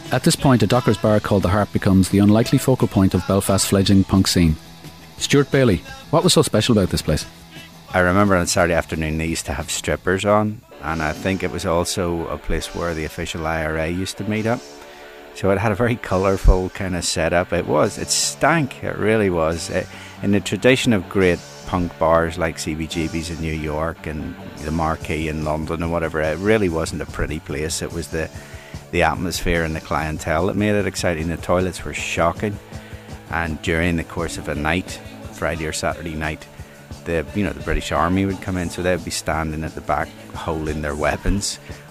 At this point, a Dockers bar called The Harp becomes the unlikely focal point of Belfast's fledgling punk scene. Stuart Bailey, what was so special about this place? I remember on Saturday afternoon they used to have strippers on, and I think it was also a place where the official IRA used to meet up. So it had a very colourful kind of setup. It stank, it really was. In the tradition of great punk bars like CBGB's in New York and the Marquee in London and whatever, it really wasn't a pretty place. It was the atmosphere and the clientele that made it exciting. The toilets were shocking, and during the course of a night, Friday or Saturday night, the British Army would come in, so they'd be standing at the back holding their weapons